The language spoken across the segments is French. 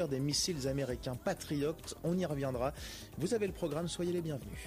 des missiles américains Patriot. On y reviendra. Vous avez le programme, soyez les bienvenus.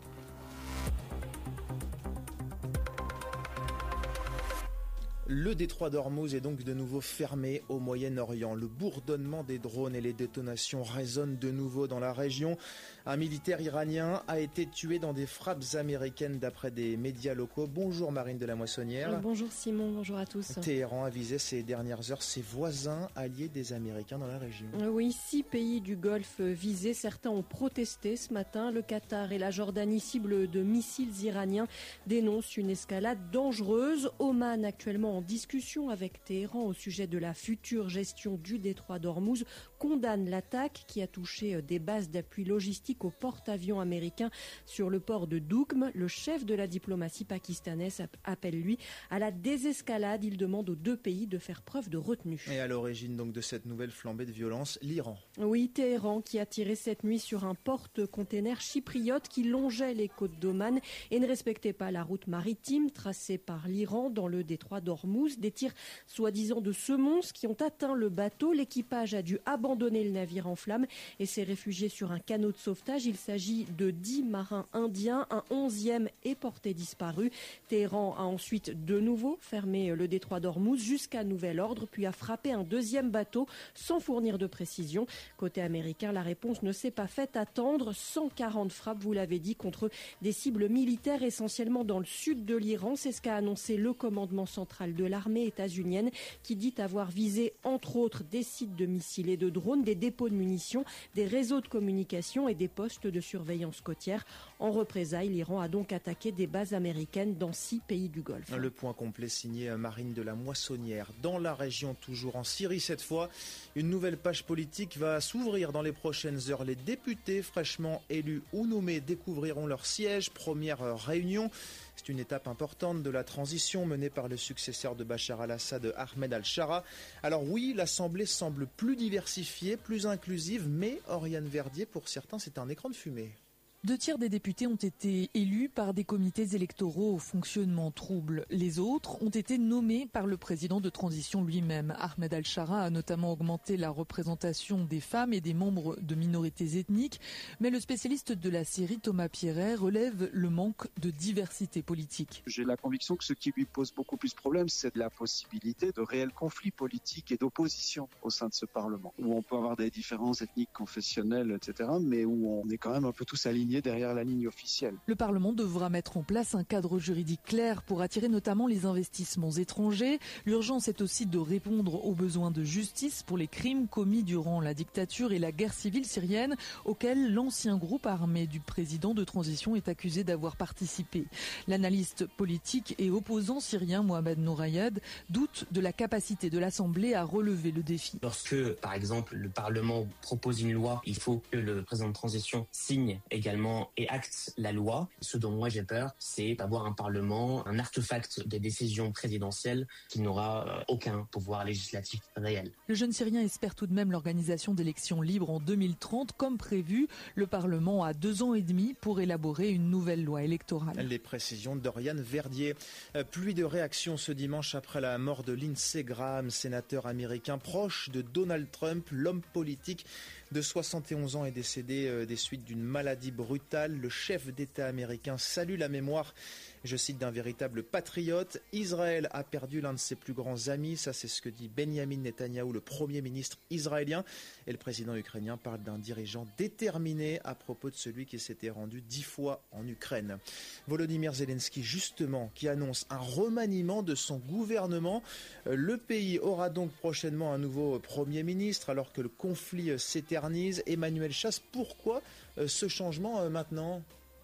Le détroit d'Ormuz est donc de nouveau fermé au Moyen-Orient. Le bourdonnement des drones et les détonations résonnent de nouveau dans la région. Un militaire iranien a été tué dans des frappes américaines d'après des médias locaux. Bonjour Marine de la Moissonnière. Bonjour Simon, bonjour à tous. Téhéran a visé ces dernières heures ses voisins alliés des Américains dans la région. Oui, 6 pays du Golfe visés. Certains ont protesté ce matin. Le Qatar et la Jordanie, cible de missiles iraniens, dénoncent une escalade dangereuse. Oman actuellement en discussion avec Téhéran au sujet de la future gestion du détroit d'Ormuz, condamne l'attaque qui a touché des bases d'appui logistique au porte-avions américain sur le port de Dougm. Le chef de la diplomatie pakistanaise appelle lui à la désescalade. Il demande aux deux pays de faire preuve de retenue. Et à l'origine donc de cette nouvelle flambée de violence, l'Iran. Oui, Téhéran qui a tiré cette nuit sur un porte-container chypriote qui longeait les côtes d'Oman et ne respectait pas la route maritime tracée par l'Iran dans le détroit d'Ormuz. Des tirs soi-disant de semonces qui ont atteint le bateau. L'équipage a dû abandonner le navire en flammes et s'est réfugié sur un canot de sauvetage. Il s'agit de 10 marins indiens. Un 11e est porté disparu. Téhéran a ensuite de nouveau fermé le détroit d'Ormuz jusqu'à nouvel ordre, puis a frappé un deuxième bateau sans fournir de précision. Côté américain, la réponse ne s'est pas faite attendre. 140 frappes, vous l'avez dit, contre des cibles militaires essentiellement dans le sud de l'Iran. C'est ce qu'a annoncé le commandement central de l'armée états-unienne qui dit avoir visé entre autres des sites de missiles et de drones, des dépôts de munitions, des réseaux de communication et des postes de surveillance côtière. En représailles, l'Iran a donc attaqué des bases américaines dans 6 pays du Golfe. Le point complet signé Marine de la Moissonnière. Dans la région, toujours en Syrie cette fois, une nouvelle page politique va s'ouvrir dans les prochaines heures. Les députés fraîchement élus ou nommés découvriront leur siège. Première réunion. C'est une étape importante de la transition menée par le successeur de Bachar al-Assad, Ahmed al-Shara. Alors oui, l'Assemblée semble plus diversifiée, plus inclusive, mais Oriane Verdier, pour certains, c'est un écran de fumée. 2 tiers des députés ont été élus par des comités électoraux au fonctionnement trouble. Les autres ont été nommés par le président de transition lui-même. Ahmed al-Shara a notamment augmenté la représentation des femmes et des membres de minorités ethniques. Mais le spécialiste de la Syrie, Thomas Pierret, relève le manque de diversité politique. J'ai la conviction que ce qui lui pose beaucoup plus de problèmes, c'est de la possibilité de réels conflits politiques et d'opposition au sein de ce Parlement, où on peut avoir des différences ethniques, confessionnelles, etc., mais où on est quand même un peu tous alignés derrière la ligne officielle. Le Parlement devra mettre en place un cadre juridique clair pour attirer notamment les investissements étrangers. L'urgence est aussi de répondre aux besoins de justice pour les crimes commis durant la dictature et la guerre civile syrienne, auxquels l'ancien groupe armé du président de transition est accusé d'avoir participé. L'analyste politique et opposant syrien Mohamed Nourayed doute de la capacité de l'Assemblée à relever le défi. Lorsque, par exemple, le Parlement propose une loi, il faut que le président de transition signe également et acte la loi. Ce dont moi j'ai peur, c'est d'avoir un Parlement, un artefact des décisions présidentielles qui n'aura aucun pouvoir législatif réel. Le jeune Syrien espère tout de même l'organisation d'élections libres en 2030 comme prévu. Le Parlement a 2 ans et demi pour élaborer une nouvelle loi électorale. Les précisions d'Oriane Verdier. Pluie de réactions ce dimanche après la mort de Lindsey Graham, sénateur américain proche de Donald Trump. L'homme politique de 71 ans est décédé des suites d'une maladie brutale. Le chef d'État américain salue la mémoire, je cite, d'un véritable patriote. Israël a perdu l'un de ses plus grands amis, ça c'est ce que dit Benyamin Netanyahou, le premier ministre israélien. Et le président ukrainien parle d'un dirigeant déterminé à propos de celui qui s'était rendu 10 fois en Ukraine. Volodymyr Zelensky, justement, qui annonce un remaniement de son gouvernement. Le pays aura donc prochainement un nouveau premier ministre alors que le conflit s'éternise. Emmanuel Chasse, pourquoi ce changement maintenant ?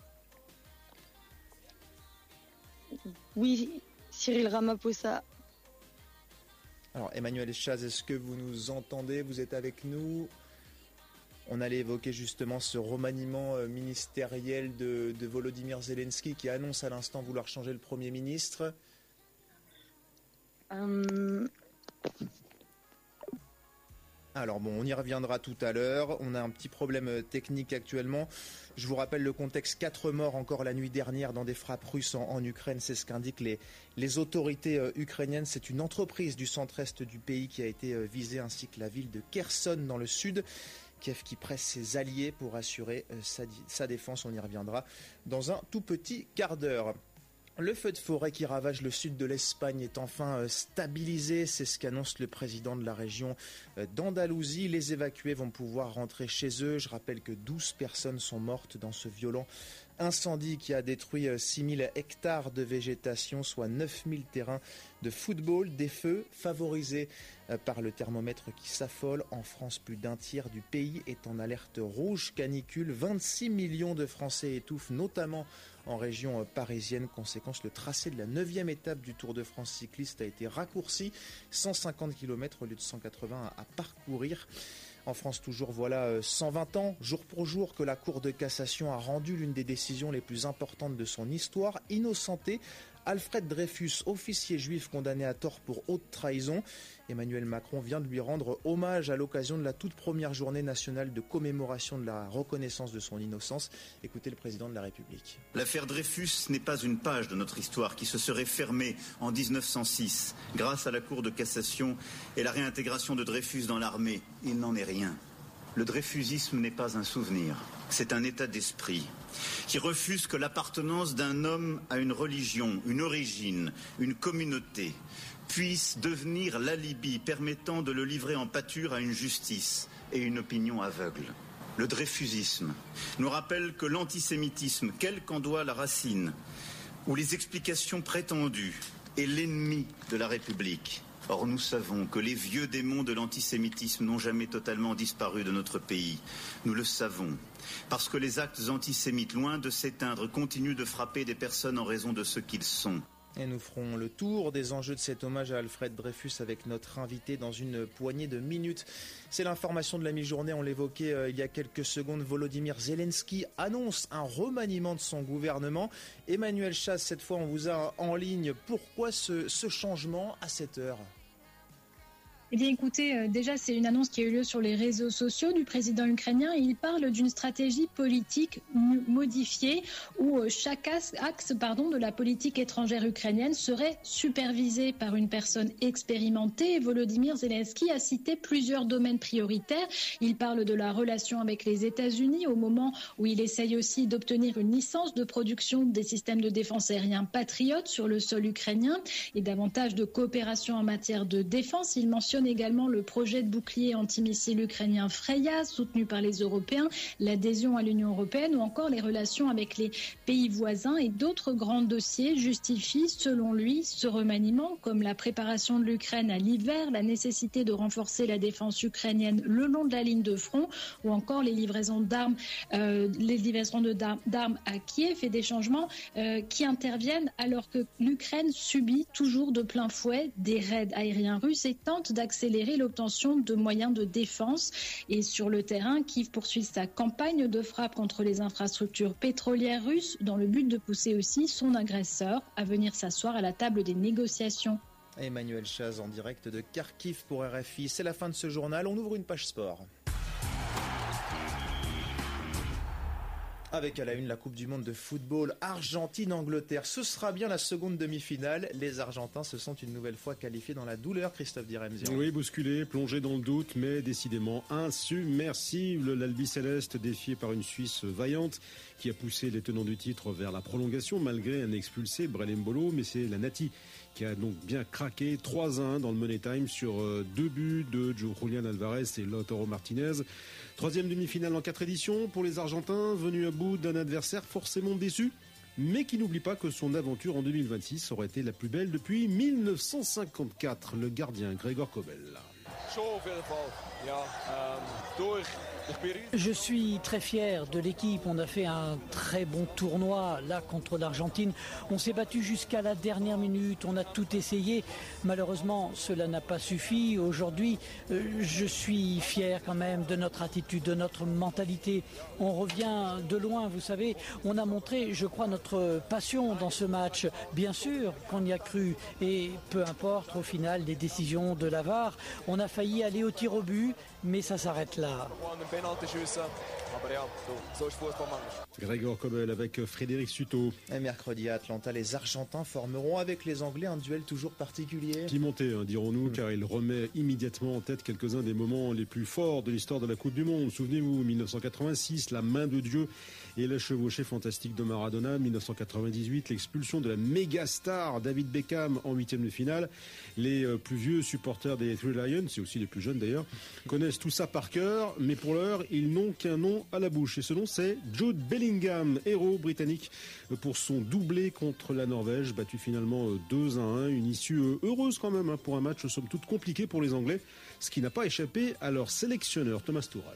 Oui, Cyril Ramaphosa. Alors Emmanuel Chasse, est-ce que vous nous entendez ? Vous êtes avec nous ? On allait évoquer justement ce remaniement ministériel de Volodymyr Zelensky qui annonce à l'instant vouloir changer le Premier ministre. Alors bon, on y reviendra tout à l'heure. On a un petit problème technique actuellement. Je vous rappelle le contexte, 4 morts encore la nuit dernière dans des frappes russes en Ukraine. C'est ce qu'indiquent les autorités ukrainiennes. C'est une entreprise du centre-est du pays qui a été visée, ainsi que la ville de Kherson dans le sud. Kiev qui presse ses alliés pour assurer sa défense. On y reviendra dans un tout petit quart d'heure. Le feu de forêt qui ravage le sud de l'Espagne est enfin stabilisé. C'est ce qu'annonce le président de la région d'Andalousie. Les évacués vont pouvoir rentrer chez eux. Je rappelle que 12 personnes sont mortes dans ce violent incendie qui a détruit 6000 hectares de végétation, soit 9000 terrains de football. Des feux favorisés par le thermomètre qui s'affole. En France, plus d'un tiers du pays est en alerte rouge canicule. 26 millions de Français étouffent, notamment en région parisienne. Conséquence, le tracé de la 9e étape du Tour de France cycliste a été raccourci. 150 km au lieu de 180 à parcourir. En France, toujours, voilà 120 ans, jour pour jour, que la Cour de cassation a rendu l'une des décisions les plus importantes de son histoire, innocenté Alfred Dreyfus, officier juif condamné à tort pour haute trahison. Emmanuel Macron vient de lui rendre hommage à l'occasion de la toute première journée nationale de commémoration de la reconnaissance de son innocence. Écoutez le président de la République. L'affaire Dreyfus n'est pas une page de notre histoire qui se serait fermée en 1906 grâce à la Cour de cassation et la réintégration de Dreyfus dans l'armée. Il n'en est rien. Le dreyfusisme n'est pas un souvenir, c'est un état d'esprit qui refuse que l'appartenance d'un homme à une religion, une origine, une communauté puisse devenir l'alibi permettant de le livrer en pâture à une justice et une opinion aveugle. Le dreyfusisme nous rappelle que l'antisémitisme, quelle qu'en soit la racine, ou les explications prétendues, est l'ennemi de la République. Or, nous savons que les vieux démons de l'antisémitisme n'ont jamais totalement disparu de notre pays. Nous le savons, parce que les actes antisémites, loin de s'éteindre, continuent de frapper des personnes en raison de ce qu'ils sont. Et nous ferons le tour des enjeux de cet hommage à Alfred Dreyfus avec notre invité dans une poignée de minutes. C'est l'information de la mi-journée, on l'évoquait il y a quelques secondes. Volodymyr Zelensky annonce un remaniement de son gouvernement. Emmanuel Chaz, cette fois on vous a en ligne. Pourquoi ce changement à cette heure ? Eh bien écoutez, déjà c'est une annonce qui a eu lieu sur les réseaux sociaux du président ukrainien. Il parle d'une stratégie politique modifiée où chaque axe de la politique étrangère ukrainienne serait supervisé par une personne expérimentée. Volodymyr Zelensky a cité plusieurs domaines prioritaires. Il parle de la relation avec les États-Unis au moment où il essaye aussi d'obtenir une licence de production des systèmes de défense aérien Patriot sur le sol ukrainien et davantage de coopération en matière de défense. Il mentionne également le projet de bouclier antimissile ukrainien Freya, soutenu par les Européens, l'adhésion à l'Union européenne ou encore les relations avec les pays voisins. Et d'autres grands dossiers justifient, selon lui, ce remaniement, comme la préparation de l'Ukraine à l'hiver, la nécessité de renforcer la défense ukrainienne le long de la ligne de front ou encore les livraisons d'armes à Kiev et des changements qui interviennent alors que l'Ukraine subit toujours de plein fouet des raids aériens russes et tente d'accélérer l'obtention de moyens de défense. Et sur le terrain, Kiev poursuit sa campagne de frappe contre les infrastructures pétrolières russes dans le but de pousser aussi son agresseur à venir s'asseoir à la table des négociations. Emmanuel Chaz en direct de Kharkiv pour RFI. C'est la fin de ce journal. On ouvre une page sport. Avec à la une la Coupe du Monde de football Argentine-Angleterre. Ce sera bien la seconde demi-finale. Les Argentins se sont une nouvelle fois qualifiés dans la douleur, Christophe Diremzian. Oui, bousculé, plongé dans le doute, mais décidément insubmersible. L'Albi Céleste défié par une Suisse vaillante qui a poussé les tenants du titre vers la prolongation malgré un expulsé, Brelem Bolo, mais c'est la Nati qui a donc bien craqué 3-1 dans le Money Time sur 2 buts de Julián Alvarez et Lautaro Martinez. Troisième demi-finale en 4 éditions pour les Argentins, venus à bout d'un adversaire forcément déçu, mais qui n'oublie pas que son aventure en 2026 aurait été la plus belle depuis 1954, le gardien Gregor Kobel. Je suis très fier de l'équipe. On a fait un très bon tournoi là contre l'Argentine. On s'est battu jusqu'à la dernière minute. On a tout essayé. Malheureusement, cela n'a pas suffi. Aujourd'hui, je suis fier quand même de notre attitude, de notre mentalité. On revient de loin, vous savez. On a montré, je crois, notre passion dans ce match. Bien sûr qu'on y a cru. Et peu importe au final les décisions de la VAR. On a failli aller au tir au but. mais ça s'arrête là. Gregor Kobel avec Frédéric Suto. Mercredi à Atlanta, les Argentins formeront avec les Anglais un duel toujours particulier. Pimenté, dirons-nous, car il remet immédiatement en tête quelques-uns des moments les plus forts de l'histoire de la Coupe du Monde. Souvenez-vous, 1986, la main de Dieu et la chevauchée fantastique de Maradona. 1998, l'expulsion de la méga star David Beckham en huitième de finale. Les plus vieux supporters des Three Lions, et aussi les plus jeunes d'ailleurs, connaissent tout ça par cœur, mais pour l'heure, ils n'ont qu'un nom à la bouche. Et ce nom, c'est Jude Bellingham, héros britannique pour son doublé contre la Norvège, battu finalement 2-1. Une issue heureuse quand même pour un match somme toute compliqué pour les Anglais, ce qui n'a pas échappé à leur sélectionneur Thomas Tuchel.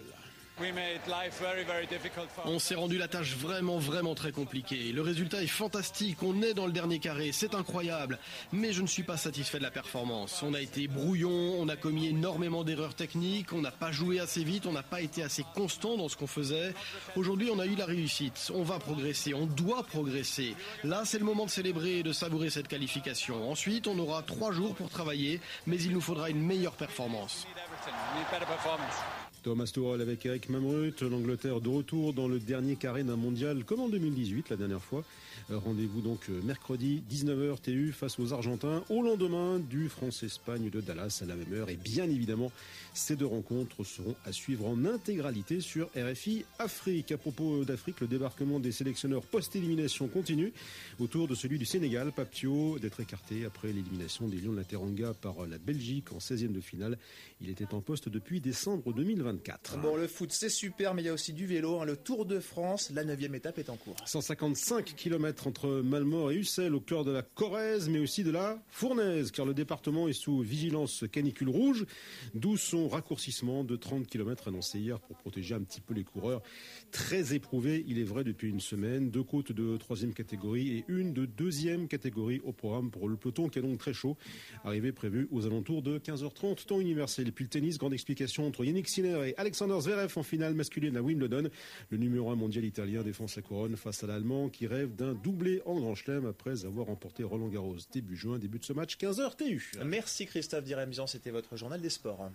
On s'est rendu la tâche vraiment très compliquée. Le résultat est fantastique, on est dans le dernier carré, c'est incroyable. Mais je ne suis pas satisfait de la performance. On a été brouillon, on a commis énormément d'erreurs techniques, on n'a pas joué assez vite, on n'a pas été assez constant dans ce qu'on faisait. Aujourd'hui, on a eu la réussite, on va progresser, on doit progresser. Là, c'est le moment de célébrer et de savourer cette qualification. Ensuite, on aura 3 jours pour travailler, mais il nous faudra une meilleure performance. Thomas Tuchel avec Eric Mamrut, l'Angleterre de retour dans le dernier carré d'un mondial comme en 2018 la dernière fois. Rendez-vous donc mercredi 19h TU face aux Argentins au lendemain du France-Espagne de Dallas à la même heure. Et bien évidemment, ces deux rencontres seront à suivre en intégralité sur RFI Afrique. À propos d'Afrique, le débarquement des sélectionneurs post-élimination continue autour de celui du Sénégal. Pape Thiaw d'être écarté après l'élimination des Lions de la Teranga par la Belgique en 16e de finale. Il était en poste depuis décembre 2024. Bon, le foot c'est super, mais il y a aussi du vélo. Le Tour de France, la 9e étape est en cours. 155 km entre Malmort et Ussel, au cœur de la Corrèze, mais aussi de la Fournaise, car le département est sous vigilance canicule rouge, d'où son raccourcissement de 30 km annoncé hier pour protéger un petit peu les coureurs. Très éprouvés, il est vrai, depuis une semaine. 2 côtes de 3e catégorie et une de 2e catégorie au programme pour le peloton, qui est donc très chaud. Arrivée prévue aux alentours de 15h30, temps universel. Et puis le tennis, grande explication entre Yannick Sinner et Alexander Zverev en finale masculine à Wimbledon. Le numéro 1 mondial italien défend sa couronne face à l'Allemand qui rêve d'un doublé en Grand Chelem après avoir remporté Roland Garros début juin. Début de ce match, 15h TU. Merci Christophe Diremzian, c'était votre journal des sports.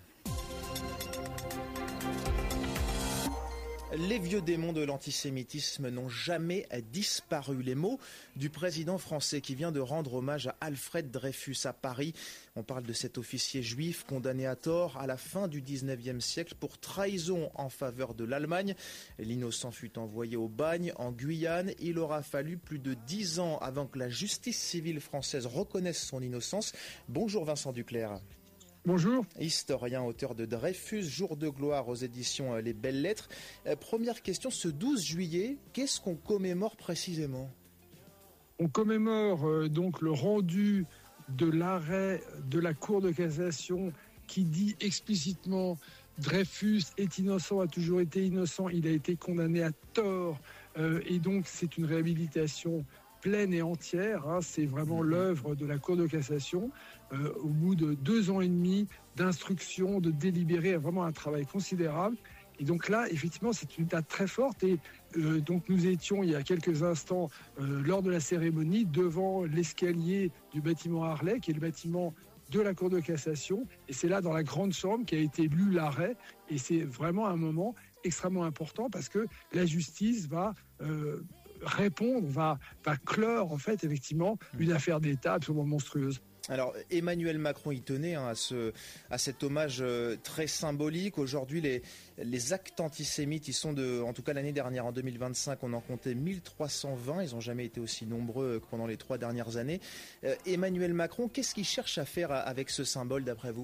Les vieux démons de l'antisémitisme n'ont jamais disparu. Les mots du président français qui vient de rendre hommage à Alfred Dreyfus à Paris. On parle de cet officier juif condamné à tort à la fin du 19e siècle pour trahison en faveur de l'Allemagne. L'innocent fut envoyé au bagne en Guyane. Il aura fallu plus de 10 ans avant que la justice civile française reconnaisse son innocence. Bonjour Vincent Duclerc. Bonjour. Historien, auteur de Dreyfus, jour de gloire aux éditions Les Belles Lettres. Première question, ce 12 juillet, qu'est-ce qu'on commémore précisément ? On commémore donc le rendu de l'arrêt de la Cour de cassation qui dit explicitement Dreyfus est innocent, a toujours été innocent, il a été condamné à tort et donc c'est une réhabilitation pleine et entière, c'est vraiment l'œuvre de la Cour de cassation. Au bout de 2 ans et demi d'instruction, de délibéré, vraiment un travail considérable. Et donc là, effectivement, c'est une date très forte. Et donc nous étions il y a quelques instants lors de la cérémonie devant l'escalier du bâtiment Harley, qui est le bâtiment de la Cour de cassation. Et c'est là, dans la grande chambre, qu'a été lu l'arrêt. Et c'est vraiment un moment extrêmement important parce que la justice va répondre, va clore en fait effectivement une affaire d'État absolument monstrueuse. Alors Emmanuel Macron y tenait à cet hommage très symbolique. Aujourd'hui, les actes antisémites, ils sont en tout cas l'année dernière, en 2025, on en comptait 1320. Ils n'ont jamais été aussi nombreux que pendant les 3 dernières années. Emmanuel Macron, qu'est-ce qu'il cherche à faire avec ce symbole d'après vous ?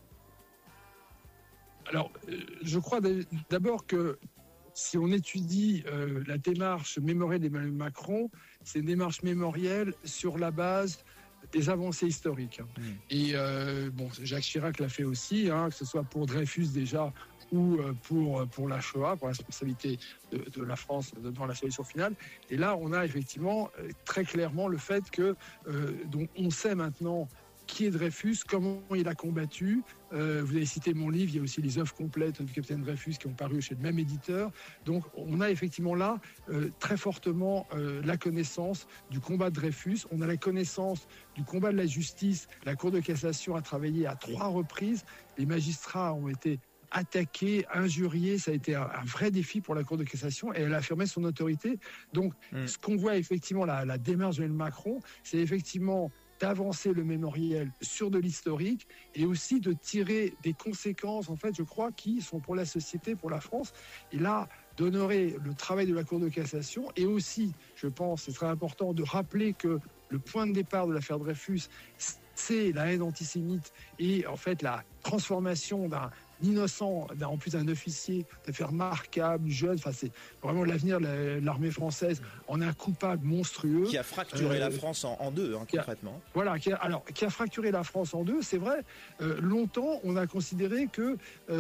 Alors, je crois d'abord que si on étudie la démarche mémorielle d'Emmanuel Macron, c'est une démarche mémorielle sur la base des avancées historiques. Et Jacques Chirac l'a fait aussi, que ce soit pour Dreyfus déjà ou pour la Shoah, pour la responsabilité de la France devant la solution finale. Et là, on a effectivement très clairement le fait que donc on sait maintenant qui est Dreyfus, comment il a combattu. Vous avez cité mon livre, il y a aussi les œuvres complètes du capitaine Dreyfus qui ont paru chez le même éditeur. Donc on a effectivement là très fortement la connaissance du combat de Dreyfus. On a la connaissance du combat de la justice. La Cour de cassation a travaillé à 3 reprises. Les magistrats ont été attaquée, injuriée. Ça a été un vrai défi pour la Cour de cassation et elle a affirmé son autorité. Donc, ce qu'on voit effectivement, la démarche d'Emmanuel Macron, c'est effectivement d'avancer le mémorial sur de l'historique et aussi de tirer des conséquences, en fait, je crois, qui sont pour la société, pour la France. Et là, d'honorer le travail de la Cour de cassation et aussi, je pense, c'est très important de rappeler que le point de départ de l'affaire Dreyfus, c'est la haine antisémite et en fait la transformation d'un innocent, en plus d'un officier, d'affaires remarquable, jeune, enfin c'est vraiment l'avenir de l'armée française en un coupable monstrueux. Qui a fracturé la France en deux, concrètement. Voilà, qui a fracturé la France en deux, c'est vrai. Longtemps, on a considéré que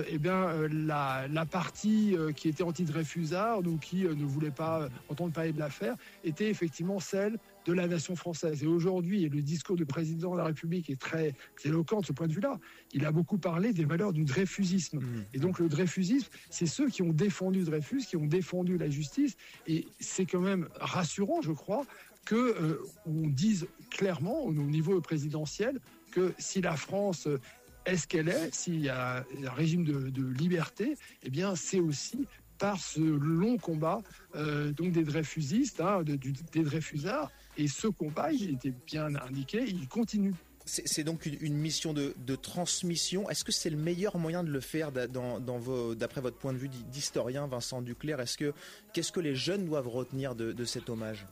la partie qui était anti-Dreyfusard ou qui ne voulait pas entendre parler de l'affaire était effectivement celle de la nation française. Et aujourd'hui, le discours du président de la République est très éloquent de ce point de vue-là. Il a beaucoup parlé des valeurs du dreyfusisme. Et donc le dreyfusisme, c'est ceux qui ont défendu Dreyfus, qui ont défendu la justice. Et c'est quand même rassurant, je crois, qu'on dise clairement au niveau présidentiel que si la France est ce qu'elle est, s'il y a un régime de liberté, eh bien c'est aussi par ce long combat donc des dreyfusistes, des dreyfusards. Et ce combat, il était bien indiqué, il continue. C'est donc une mission de transmission. Est-ce que c'est le meilleur moyen de le faire d'après votre point de vue d'historien, Vincent Duclercq? Qu'est-ce que les jeunes doivent retenir de cet hommage?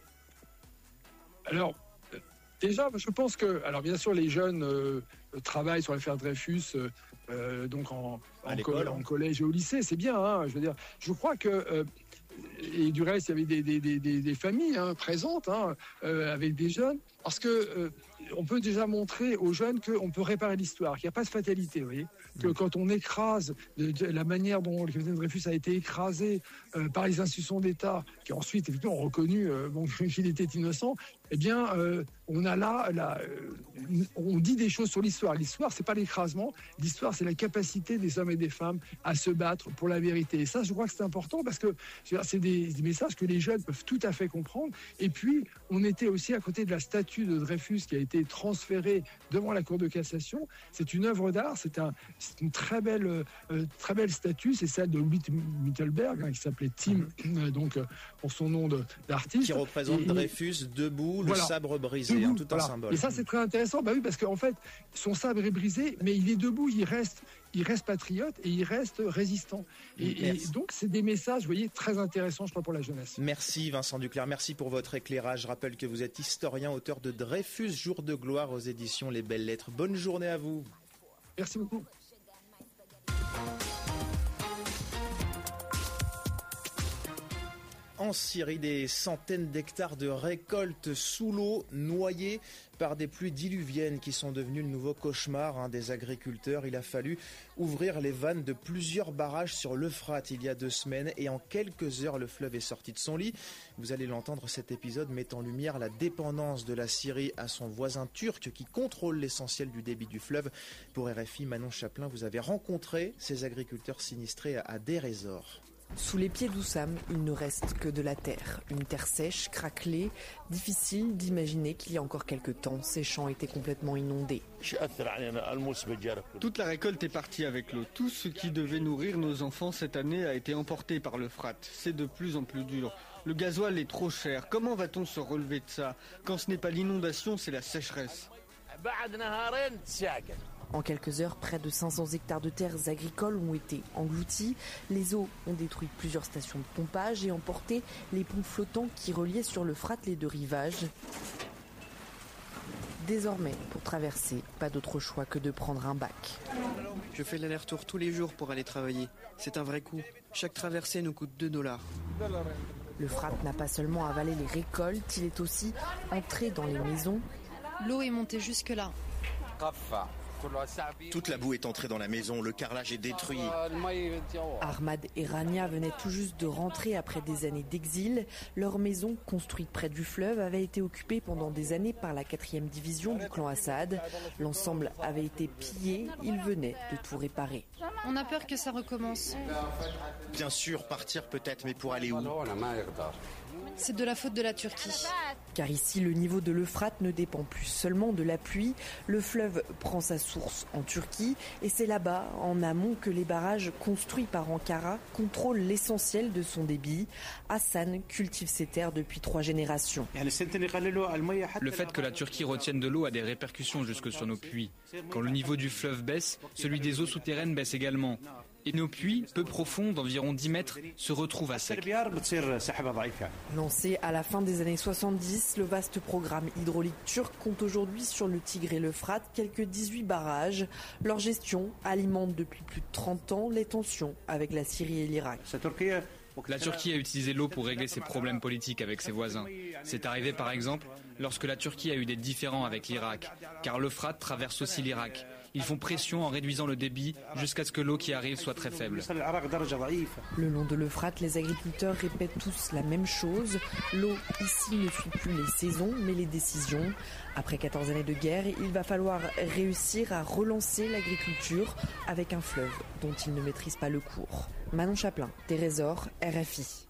Alors, déjà, je pense que, alors bien sûr, les jeunes travaillent sur l'affaire Dreyfus, donc en collège et au lycée, c'est bien. Je veux dire, je crois que et du reste, il y avait des familles présentes avec des jeunes, parce que on peut déjà montrer aux jeunes qu'on peut réparer l'histoire, qu'il n'y a pas de fatalité, vous voyez, que quand on écrase de la manière dont le capitaine Dreyfus a été écrasé par les institutions d'État, qui ensuite effectivement ont reconnu qu'il était innocent, eh bien, on a on dit des choses sur l'histoire. L'histoire, c'est pas l'écrasement. L'histoire, c'est la capacité des hommes et des femmes à se battre pour la vérité. Et ça, je crois que c'est important parce que c'est des messages que les jeunes peuvent tout à fait comprendre. Et puis, on était aussi à côté de la statue de Dreyfus qui a été transférée devant la Cour de cassation. C'est une œuvre d'art. C'est une très belle statue. C'est celle de Mittelberg, qui s'appelait Tim, donc pour son nom d'artiste. Qui représente Dreyfus debout, le sabre brisé, tout un symbole. Et ça, c'est très intéressant, oui, parce qu'en fait, son sabre est brisé, mais il est debout, il reste patriote et il reste résistant. Et donc, c'est des messages, vous voyez, très intéressants, je crois, pour la jeunesse. Merci Vincent Duclercq, merci pour votre éclairage. Je rappelle que vous êtes historien, auteur de Dreyfus, Jour de gloire aux éditions Les Belles Lettres. Bonne journée à vous. Merci beaucoup. En Syrie, des centaines d'hectares de récoltes sous l'eau, noyés par des pluies diluviennes qui sont devenues le nouveau cauchemar des agriculteurs. Il a fallu ouvrir les vannes de plusieurs barrages sur l'Euphrate il y a 2 semaines et en quelques heures, le fleuve est sorti de son lit. Vous allez l'entendre, cet épisode met en lumière la dépendance de la Syrie à son voisin turc qui contrôle l'essentiel du débit du fleuve. Pour RFI, Manon Chaplin, vous avez rencontré ces agriculteurs sinistrés à Deir ez-Zor. Sous les pieds d'Oussam, il ne reste que de la terre. Une terre sèche, craquelée, difficile d'imaginer qu'il y a encore quelques temps, ces champs étaient complètement inondés. Toute la récolte est partie avec l'eau. Tout ce qui devait nourrir nos enfants cette année a été emporté par l'Euphrate. C'est de plus en plus dur. Le gasoil est trop cher. Comment va-t-on se relever de ça? Quand ce n'est pas l'inondation, c'est la sécheresse. En quelques heures, près de 500 hectares de terres agricoles ont été engloutis. Les eaux ont détruit plusieurs stations de pompage et emporté les ponts flottants qui reliaient sur l'Euphrate les 2 rivages. Désormais, pour traverser, pas d'autre choix que de prendre un bac. Je fais l'aller-retour tous les jours pour aller travailler. C'est un vrai coût. Chaque traversée nous coûte $2. L'Euphrate n'a pas seulement avalé les récoltes, il est aussi entré dans les maisons. L'eau est montée jusque-là. Toute la boue est entrée dans la maison, le carrelage est détruit. Ahmad et Rania venaient tout juste de rentrer après des années d'exil. Leur maison, construite près du fleuve, avait été occupée pendant des années par la 4e division du clan Assad. L'ensemble avait été pillé, ils venaient de tout réparer. On a peur que ça recommence. Bien sûr, partir peut-être, mais pour aller où? C'est de la faute de la Turquie. Car ici, le niveau de l'Euphrate ne dépend plus seulement de la pluie. Le fleuve prend sa source en Turquie et c'est là-bas, en amont, que les barrages construits par Ankara contrôlent l'essentiel de son débit. Hassan cultive ses terres depuis 3 générations. Le fait que la Turquie retienne de l'eau a des répercussions jusque sur nos puits. Quand le niveau du fleuve baisse, celui des eaux souterraines baisse également. Et nos puits, peu profonds, d'environ 10 mètres, se retrouvent à sec. Lancé à la fin des années 70, le vaste programme hydraulique turc compte aujourd'hui sur le Tigre et l'Euphrate quelques 18 barrages. Leur gestion alimente depuis plus de 30 ans les tensions avec la Syrie et l'Irak. La Turquie a utilisé l'eau pour régler ses problèmes politiques avec ses voisins. C'est arrivé par exemple lorsque la Turquie a eu des différends avec l'Irak, car l'Euphrate traverse aussi l'Irak. Ils font pression en réduisant le débit jusqu'à ce que l'eau qui arrive soit très faible. Le long de l'Euphrate, les agriculteurs répètent tous la même chose. L'eau ici ne suit plus les saisons, mais les décisions. Après 14 années de guerre, il va falloir réussir à relancer l'agriculture avec un fleuve dont ils ne maîtrisent pas le cours. Manon Chaplin, Trésor, RFI.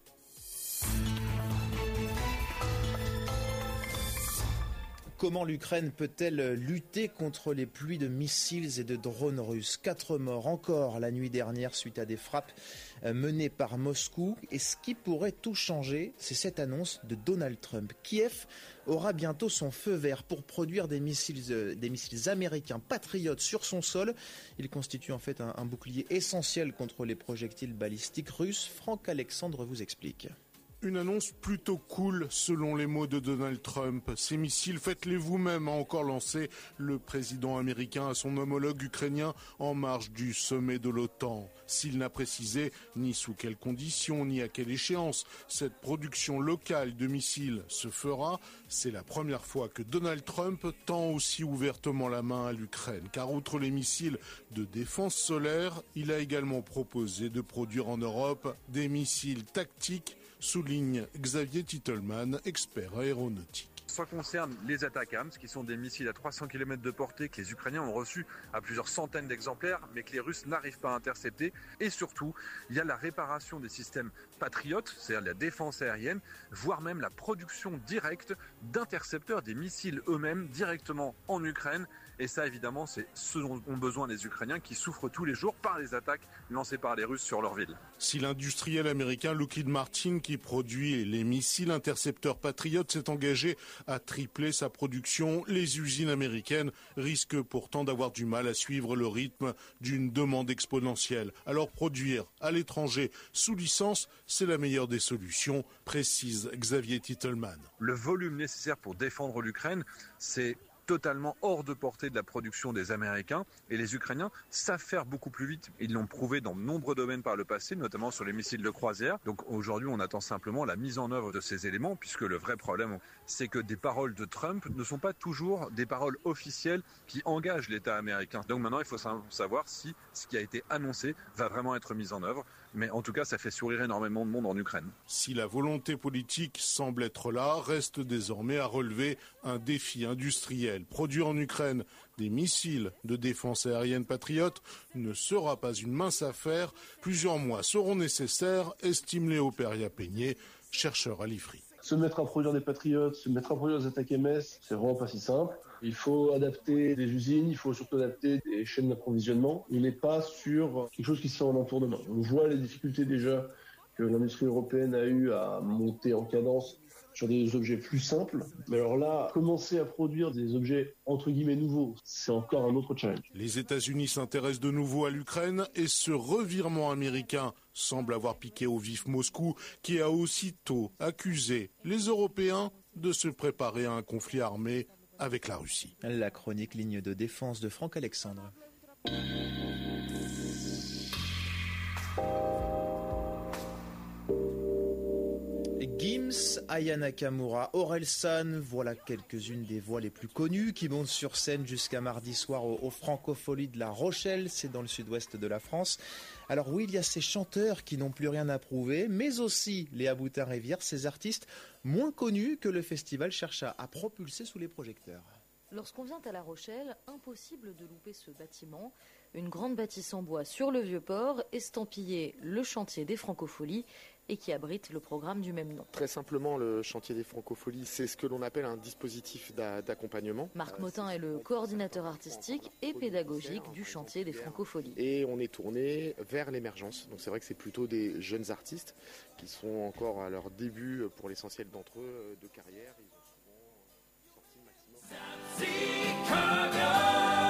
Comment l'Ukraine peut-elle lutter contre les pluies de missiles et de drones russes ? 4 morts encore la nuit dernière suite à des frappes menées par Moscou. Et ce qui pourrait tout changer, c'est cette annonce de Donald Trump. Kiev aura bientôt son feu vert pour produire des missiles américains patriotes sur son sol. Il constitue en fait un bouclier essentiel contre les projectiles balistiques russes. Franck Alexandre vous explique. Une annonce plutôt cool, selon les mots de Donald Trump. Ces missiles, faites-les vous-même, a encore lancé le président américain à son homologue ukrainien en marge du sommet de l'OTAN. S'il n'a précisé ni sous quelles conditions, ni à quelle échéance cette production locale de missiles se fera, c'est la première fois que Donald Trump tend aussi ouvertement la main à l'Ukraine. Car outre les missiles de défense solaire, il a également proposé de produire en Europe des missiles tactiques, souligne Xavier Titelman, expert aéronautique. Ça concerne les ATACMS, qui sont des missiles à 300 km de portée que les Ukrainiens ont reçus à plusieurs centaines d'exemplaires, mais que les Russes n'arrivent pas à intercepter. Et surtout, il y a la réparation des systèmes patriotes, c'est-à-dire la défense aérienne, voire même la production directe d'intercepteurs des missiles eux-mêmes directement en Ukraine. Et ça, évidemment, c'est ce dont ont besoin les Ukrainiens qui souffrent tous les jours par les attaques lancées par les Russes sur leur ville. Si l'industriel américain Lockheed Martin, qui produit les missiles intercepteurs Patriot, s'est engagé à tripler sa production, les usines américaines risquent pourtant d'avoir du mal à suivre le rythme d'une demande exponentielle. Alors produire à l'étranger sous licence, c'est la meilleure des solutions, précise Xavier Titelman. Le volume nécessaire pour défendre l'Ukraine, c'est totalement hors de portée de la production des Américains, et les Ukrainiens savent faire beaucoup plus vite. Ils l'ont prouvé dans de nombreux domaines par le passé, notamment sur les missiles de croisière. Donc aujourd'hui, on attend simplement la mise en œuvre de ces éléments, puisque le vrai problème, c'est que des paroles de Trump ne sont pas toujours des paroles officielles qui engagent l'État américain. Donc maintenant, il faut savoir si ce qui a été annoncé va vraiment être mis en œuvre. Mais en tout cas, ça fait sourire énormément de monde en Ukraine. Si la volonté politique semble être là, reste désormais à relever un défi industriel. Produire en Ukraine des missiles de défense aérienne patriote ne sera pas une mince affaire. Plusieurs mois seront nécessaires, estime Léo Peria-Peigné, chercheur à l'IFRI. Se mettre à produire des patriotes, se mettre à produire des ATACMS, c'est vraiment pas si simple. Il faut adapter des usines, il faut surtout adapter des chaînes d'approvisionnement. On n'est pas sur quelque chose qui se fait en un tour de main. On voit les difficultés déjà que l'industrie européenne a eu à monter en cadence sur des objets plus simples. Mais alors là, commencer à produire des objets entre guillemets nouveaux, c'est encore un autre challenge. Les États-Unis s'intéressent de nouveau à l'Ukraine et ce revirement américain semble avoir piqué au vif Moscou, qui a aussitôt accusé les Européens de se préparer à un conflit armé avec la Russie. La chronique ligne de défense de Franck Alexandre. Gims, Aya Nakamura, Orelsan, voilà quelques-unes des voix les plus connues qui montent sur scène jusqu'à mardi soir au Francophonie de La Rochelle, c'est dans le sud-ouest de la France. Alors oui, il y a ces chanteurs qui n'ont plus rien à prouver, mais aussi Léa Boutin-Rivière, ces artistes moins connus que le festival cherche à propulser sous les projecteurs. Lorsqu'on vient à La Rochelle, impossible de louper ce bâtiment. Une grande bâtisse en bois sur le Vieux-Port, estampillée le chantier des Francopholies et qui abrite le programme du même nom. Très simplement, le chantier des Francopholies, c'est ce que l'on appelle un dispositif d'accompagnement. Marc Motin est le coordinateur artistique et pédagogique du chantier des Francopholies. Et on est tourné vers l'émergence. Donc c'est vrai que c'est plutôt des jeunes artistes qui sont encore à leur début, pour l'essentiel d'entre eux, de carrière. Ils ont souvent sorti le maximum.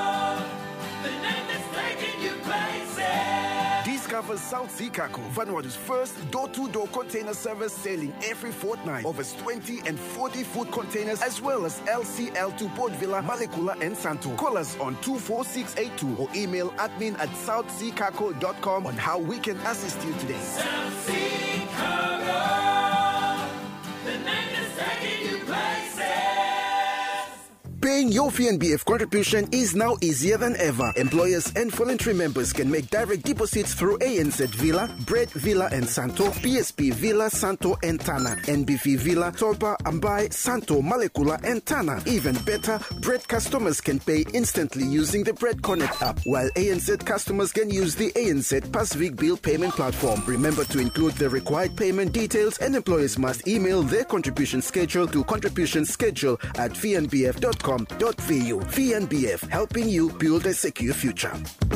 Discover South Sea Cargo, Vanuatu's first door-to-door container service, sailing every fortnight. Over 20 and 40 food containers, as well as LCL to Port Vila, Malekula and Santo. Call us on 24682 or email admin@southseacargo.com on how we can assist you today. South Sea Cargo, the name is taking you places. Paying your VNBF contribution is now easier than ever. Employers and voluntary members can make direct deposits through ANZ Villa, Bread Villa and Santo, PSP Villa, Santo and Tana, NBV Villa, Tolpa, Ambai, Santo, Malekula and Tana. Even better, Bread customers can pay instantly using the Bread Connect app, while ANZ customers can use the ANZ Pasvik bill payment platform. Remember to include the required payment details, and employers must email their contribution schedule to contributionschedule@vnbf.com. VNBF, helping you build a secure future.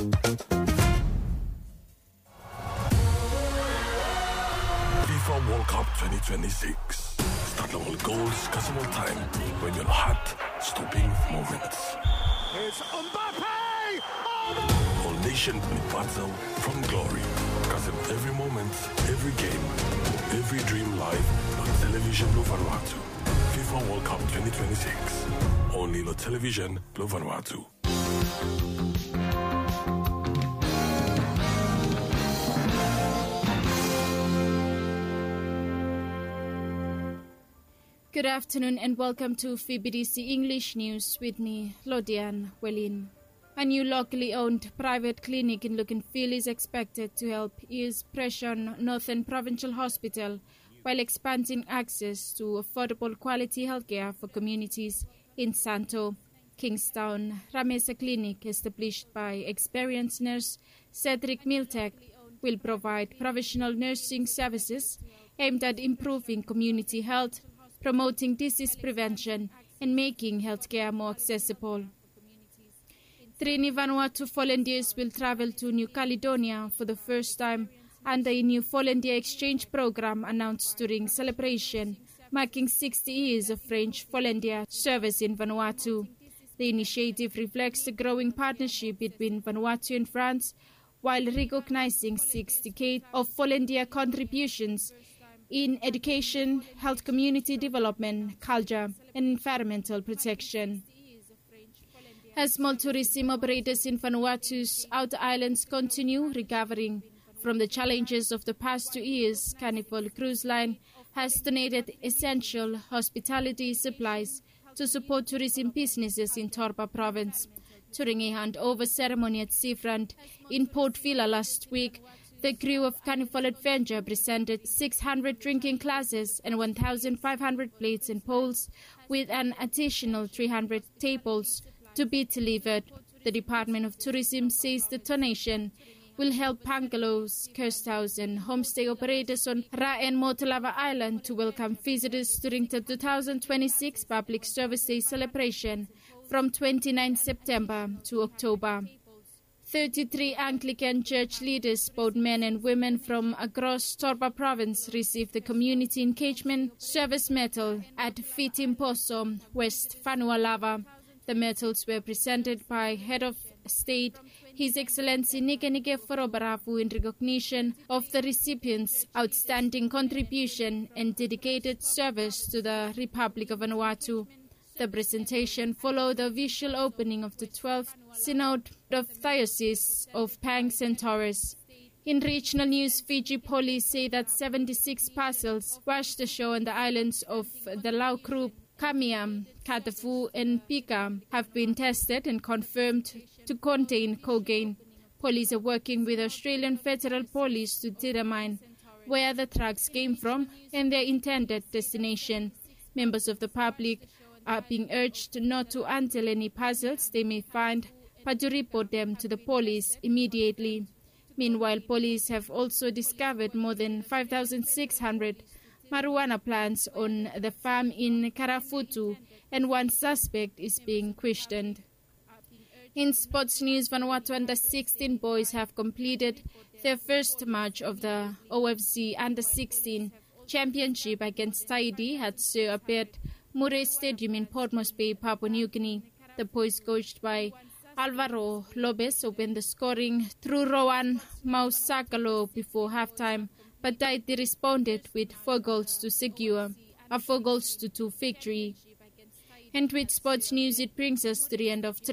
FIFA World Cup 2026. Start all goals, customer time, when you're hot, stopping moments. It's Mbappe! All nation with battle from glory. Because in every moment, every game, every dream live on television no Vanuatu. FIFA World Cup 2026. Only on television no Vanuatu. Good afternoon and welcome to FBDC English News with me, Lodian Welin. A new locally owned private clinic in Lucanville is expected to help ease pressure on Northern Provincial Hospital while expanding access to affordable quality healthcare for communities in Santo. Kingstown Ramesa Clinic, established by experienced nurse Cedric Miltek, will provide professional nursing services aimed at improving community health, promoting disease prevention, and making healthcare more accessible. 3 Vanuatu volunteers will travel to New Caledonia for the first time under a new volunteer exchange program announced during celebration, marking 60 years of French volunteer service in Vanuatu. The initiative reflects the growing partnership between Vanuatu and France, while recognizing 6 decades of volunteer contributions in education, health, community development, culture, and environmental protection. As small tourism operators in Vanuatu's outer islands continue recovering from the challenges of the past 2 years, Carnival Cruise Line has donated essential hospitality supplies to support tourism businesses in Torba Province. During a handover ceremony at seafront in Port Vila last week, the crew of Carnival Adventure presented 600 drinking glasses and 1,500 plates and bowls, with an additional 300 tables to be delivered. The Department of Tourism says the donation will help bungalows, guest house and homestay operators on Ra and Motolava Island to welcome visitors during the 2026 Public Service Day celebration from 29 September to October. 33 Anglican church leaders, both men and women from across Torba Province, received the Community Engagement Service Medal at Fitimposo, West Vanuatu. The medals were presented by Head of State, His Excellency Nikenike Forobarafu, in recognition of the recipients' outstanding contribution and dedicated service to the Republic of Vanuatu. The presentation followed the official opening of the 12th Synod of Diocese of Pangs and Torres. In regional news, Fiji police say that 76 parcels washed ashore on the islands of the Lau Group, Kamiam, Katafu and Pika have been tested and confirmed to contain cocaine. Police are working with Australian Federal Police to determine where the drugs came from and their intended destination. Members of the public are being urged not to until any parcels they may find but to report them to the police immediately. Meanwhile, police have also discovered more than 5,600 marijuana plants on the farm in Karafutu, and one suspect is being questioned. In sports news, Vanuatu under-16 boys have completed their first match of the OFC under-16 championship against Tahiti at Sir Albert Murray Stadium in Port Moresby, Papua New Guinea. The boys, coached by Alvaro Lopez, opened the scoring through Rowan Mausakalo before halftime, but Tahiti responded with 4 goals to secure a 4-2 victory. And with sports news, it brings us to the end of today's